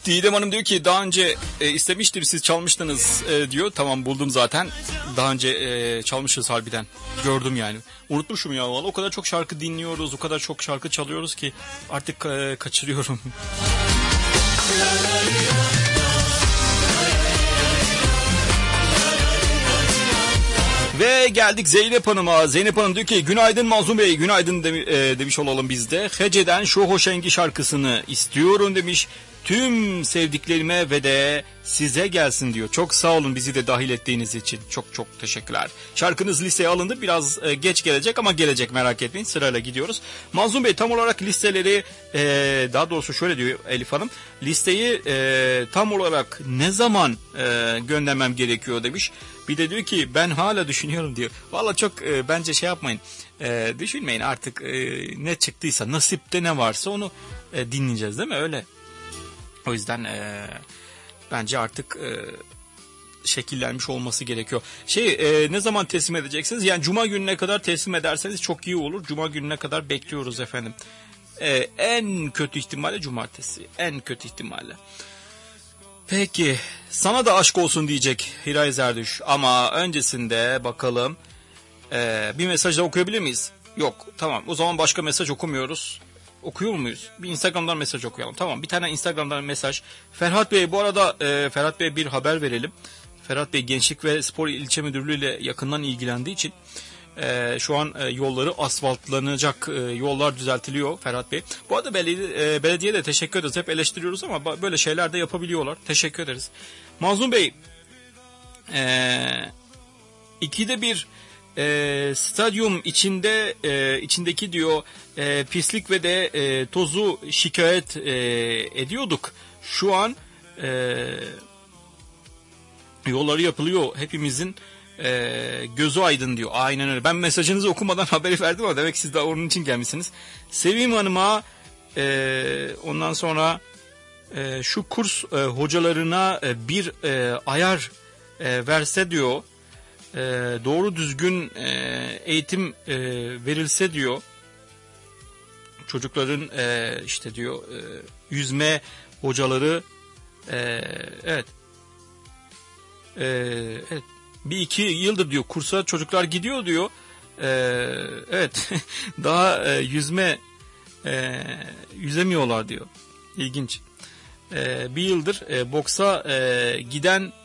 Didem Hanım diyor ki daha önce istemiştim, siz çalmıştınız diyor. Tamam, buldum zaten. Daha önce çalmışız harbiden. Gördüm yani. Unutmuşum ya vallahi. O kadar çok şarkı dinliyoruz, o kadar çok şarkı çalıyoruz ki artık kaçırıyorum. Ve geldik Zeynep Hanım'a. Zeynep Hanım diyor ki günaydın Mazlum Bey, günaydın demiş olalım biz de. Hece'den Şu Hoşengi şarkısını istiyorum demiş. Tüm sevdiklerime ve de size gelsin diyor. Çok sağ olun bizi de dahil ettiğiniz için. Çok çok teşekkürler. Şarkınız listeye alındı. Biraz geç gelecek ama gelecek, merak etmeyin. Sırayla gidiyoruz. Mazlum Bey tam olarak listeleri daha doğrusu şöyle diyor Elif Hanım. Listeyi tam olarak ne zaman göndermem gerekiyor demiş. Bir de diyor ki ben hala düşünüyorum diyor. Valla çok bence şey yapmayın. Düşünmeyin artık, ne çıktıysa, nasipte ne varsa onu dinleyeceğiz değil mi? Öyle. O yüzden bence artık şekillenmiş olması gerekiyor. Ne zaman teslim edeceksiniz? Yani Cuma gününe kadar teslim ederseniz çok iyi olur. Cuma gününe kadar bekliyoruz efendim. En kötü ihtimalle cumartesi. En kötü ihtimalle. Peki. Sana da aşk olsun diyecek Hiray Zerdüş. Ama öncesinde bakalım. Bir mesaj da okuyabilir miyiz? Yok. Tamam. O zaman başka mesaj okumuyoruz. Okuyor muyuz? Bir Instagram'dan mesaj okuyalım. Tamam, bir tane Instagram'dan mesaj. Ferhat Bey, bu arada Ferhat Bey bir haber verelim. Ferhat Bey Gençlik ve Spor İlçe Müdürlüğü ile yakından ilgilendiği için şu an yolları asfaltlanacak, yollar düzeltiliyor Ferhat Bey. Bu arada belediyeye de teşekkür ederiz. Hep eleştiriyoruz ama böyle şeyler de yapabiliyorlar. Teşekkür ederiz. Mazlum Bey, ikide bir stadyum içindeki diyor pislik ve de tozu şikayet ediyorduk. Şu an yolları yapılıyor. Hepimizin gözü aydın diyor. Aynen öyle. Ben mesajınızı okumadan haberi verdim ama demek siz de onun için gelmişsiniz. Sevim Hanım'a ondan sonra şu kurs hocalarına bir ayar verse diyor. Doğru düzgün eğitim verilse diyor. Çocukların işte diyor yüzme hocaları evet. Evet. Bir iki yıldır diyor kursa çocuklar gidiyor diyor. Evet. Daha yüzemiyorlar diyor. İlginç. Bir yıldır boksa giden